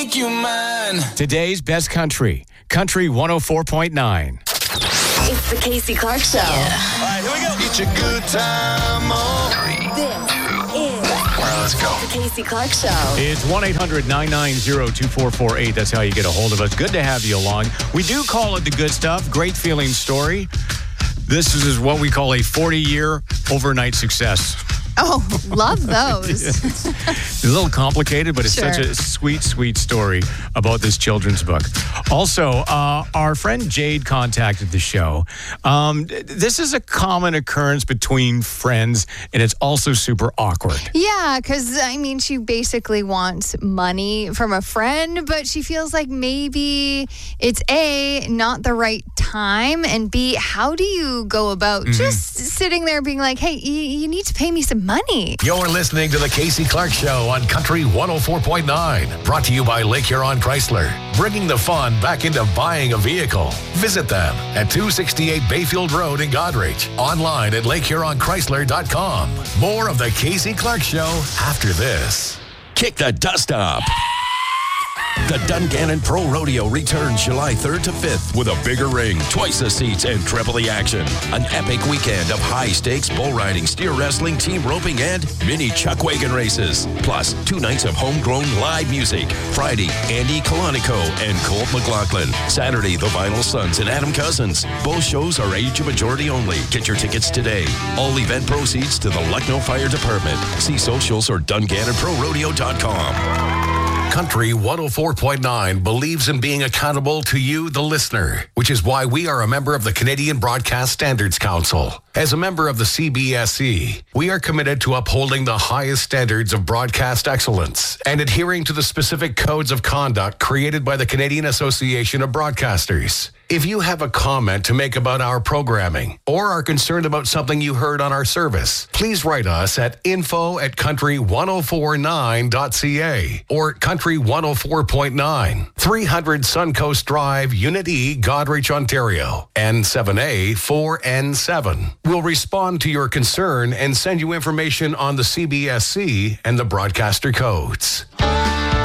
make you mine. Today's best country, Country 104.9. It's the Casey Clark Show. All right, here we go. It's a good time on. This is All right, let's go. the Casey Clark Show. It's 1-800-990-2448. That's how you get a hold of us. Good to have you along. We do call it the good stuff. Great feeling story. This is what we call a 40-year overnight success. Oh, love those. It's a little complicated, but it's such a sweet, sweet story about this children's book. Also, our friend Jade contacted the show. This is a common occurrence between friends, and it's also super awkward. Yeah, because, I mean, she basically wants money from a friend, but she feels like maybe it's A, not the right time, and B, how do you go about just sitting there being like, hey, you need to pay me some money? You're listening to the Casey Clark Show on Country 104.9. Brought to you by Lake Huron Chrysler. Bringing the fun back into buying a vehicle. Visit them at 268 Bayfield Road in Goderich. Online at LakeHuronChrysler.com. More of the Casey Clark Show after this. Kick the dust up. The Dungannon Pro Rodeo returns July 3rd to 5th with a bigger ring, twice the seats, and triple the action. An epic weekend of high-stakes bull riding, steer wrestling, team roping, and mini chuck wagon races. Plus, 2 nights of homegrown live music. Friday, Andy Colonico and Colt McLaughlin. Saturday, the Vinyl Sons and Adam Cousins. Both shows are age of majority only. Get your tickets today. All event proceeds to the Lucknow Fire Department. See socials or DungannonProRodeo.com. Country 104.9 believes in being accountable to you, the listener, which is why we are a member of the Canadian Broadcast Standards Council. As a member of the CBSE, we are committed to upholding the highest standards of broadcast excellence and adhering to the specific codes of conduct created by the Canadian Association of Broadcasters. If you have a comment to make about our programming or are concerned about something you heard on our service, please write us at info@country1049.ca or Country 104.9, 300 Suncoast Drive, Unit E, Goderich, Ontario, N7A 4N7. We'll respond to your concern and send you information on the CBSC and the broadcaster codes.